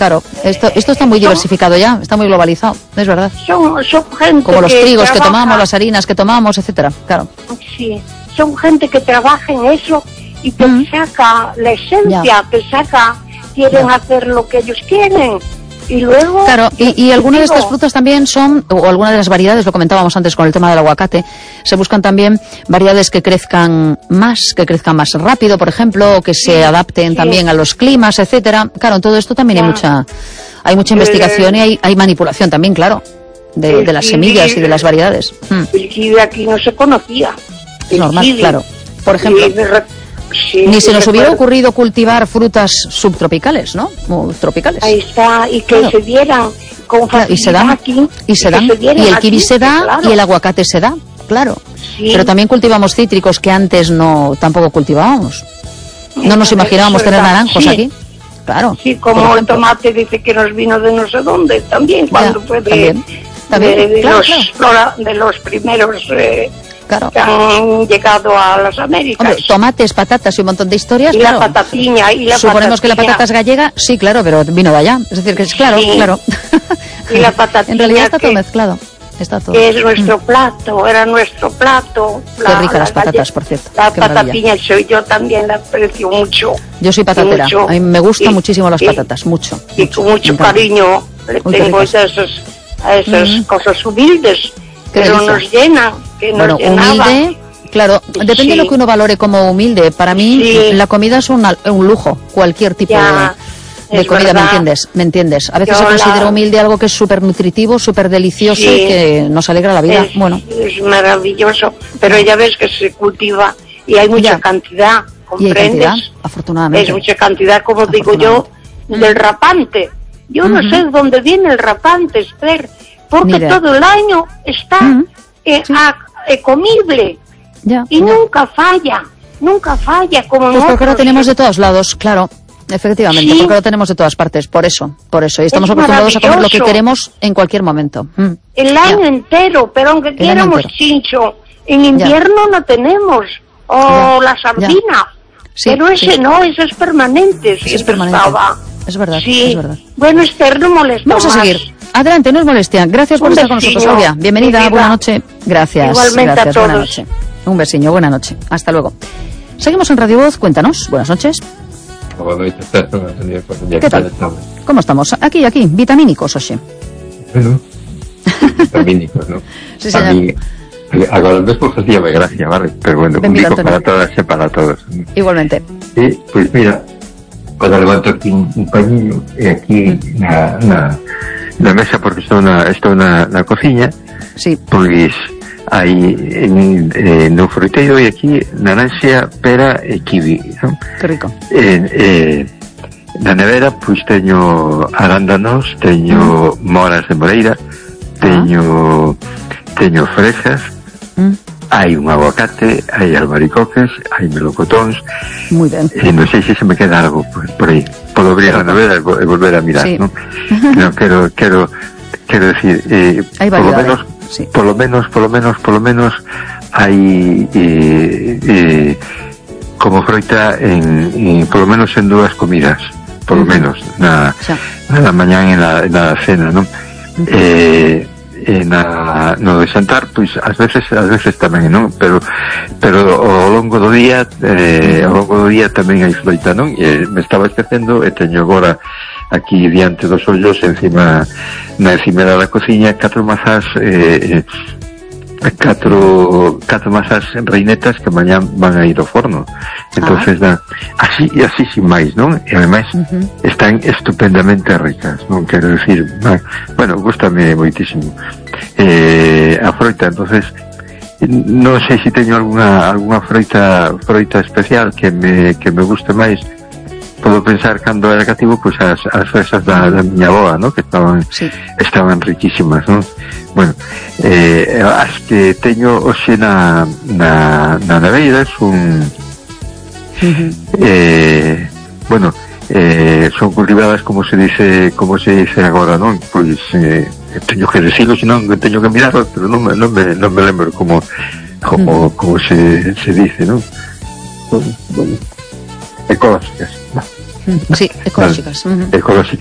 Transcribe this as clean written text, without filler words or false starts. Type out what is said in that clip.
Claro, esto está muy diversificado ya, está muy globalizado, es verdad. Son gente como los trigos trabaja, que tomamos, las harinas que tomamos, etcétera, claro. Sí, son gente que trabaja en eso y te saca la esencia, quieren hacer lo que ellos quieren. Y luego... Claro, y algunas de estas frutas también son, o algunas de las variedades, lo comentábamos antes con el tema del aguacate, se buscan también variedades que crezcan más rápido, por ejemplo, o que se adapten también a los climas, etcétera. Claro, en todo esto también hay mucha investigación y hay manipulación también, claro, de las semillas y de las variedades. El kiwi aquí no se conocía. Es normal, claro. Por ejemplo... Ni se nos hubiera ocurrido cultivar frutas subtropicales, ¿no? O tropicales. Ahí está, y que se dieran con facilidad aquí. Y el kiwi se da, y el aguacate se da, claro. Sí. Pero también cultivamos cítricos que antes tampoco cultivábamos. No nos imaginábamos tener naranjos aquí. Claro. Sí, como el tomate dice que nos vino de no sé dónde, también, cuando fue de los primeros... Claro. Que han llegado a las Américas. Hombre, tomates, patatas y un montón de historias, y claro. La patatiña, Suponemos que la patata es gallega, sí, claro, pero vino de allá. Es decir, que es claro. Y la patatiña. En realidad está todo mezclado. Está todo. Que es nuestro plato, era nuestro plato. Qué ricas las patatas, por cierto. La patatiña yo también la aprecio mucho. Yo soy patatera. A mí me gustan muchísimo las patatas, mucho. Y con mucho cariño le tengo a esas cosas humildes. Pero nos llenan, humilde, claro, depende de lo que uno valore como humilde. Para mí la comida es un lujo, cualquier tipo de comida, ¿me entiendes? A veces se considera humilde algo que es súper nutritivo, súper delicioso y que nos alegra la vida. Es maravilloso, pero ya ves que se cultiva y hay mucha cantidad, ¿comprendes? Y hay cantidad, afortunadamente. Es mucha cantidad, como digo yo, del rapante. Yo no sé dónde viene el rapante, Esther. Porque todo el año está comible y nunca falla como pues porque lo tenemos de todos lados, claro, efectivamente, porque lo tenemos de todas partes, por eso, y estamos acostumbrados a comer lo que queremos en cualquier momento. El año entero, pero aunque quieramos chincho, en invierno no tenemos, la sardina, pero ese no, ese es permanente, es permanente. Es verdad, es verdad. Bueno, Esther, no molesta. Vamos a seguir. Adelante, no es molestia. Gracias por estar con nosotros, Claudia. Bienvenida, buena noche. Gracias. Igualmente gracias, a todos. Buena noche. Un besiño, buena noche. Hasta luego. Seguimos en Radio Voz, cuéntanos. Buenas noches. ¿Qué tal? ¿Cómo estamos? Aquí, vitamínicos, oxe. Bueno, vitamínicos, ¿no? Sí, señor. Agora despois facíame gracia, vale? Pero bueno, un bico para todas e para todos. Igualmente. Pois mira, quando levanto aquí un pañinho e aquí na mesa, porque estou na cociña, pois hai no fruteiro e aquí naranxa, pera e kiwi, non? Que rico. Na nevera pois teño arándanos, teño moras de moreira, teño fresas, hai un aguacate, hai albaricoques, hai melocotóns. Muy ben. Non sei se me queda algo por aí. Podo abrir a nevera e volver a mirar, non? No, quero decir, por lo menos hai como froita por lo menos en 2 comidas, por lo menos na mañá e na cena, non? No de xantar, pois ás veces tamén, non? Pero ao longo do día tamén hai froita, non? Me estaba esquecendo e teño agora aquí diante dos ollos na encimera da cociña 4 mazas reinetas que mañá van a ir ao forno. Entonces así sin máis, non? E ademais están estupendamente ricas, non? Quero decir, bueno, gústame moitísimo a froita. Entonces non sei se teño alguna froita especial que me guste máis. Podo pensar cando era cativo, pois as fresas da miña avoa, non? Que estaban riquísimas, non? Bueno, as que teño hoxe na neveira son son cultivadas como se dice agora, non? Pois teño que decirlo, senón teño que mirarlo, pero non me lembro como se dice, non? Bueno, ecológicas. Sí, ecológicas. Ecológicas.